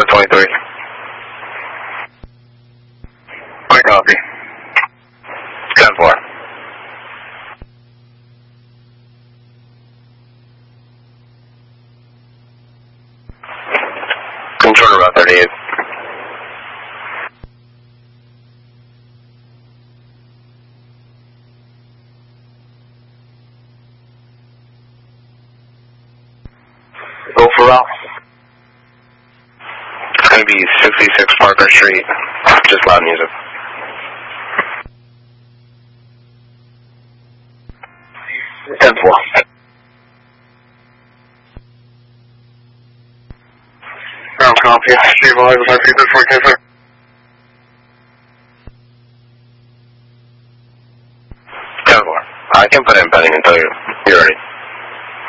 23. I copy. 10-4. Control about 38. Go for Ralph. It's going to be 66 Parker Street. Just loud music. Ten-4. Ground copy. Steve Alive, 534, 10-4. I can put in Bennington and tell you.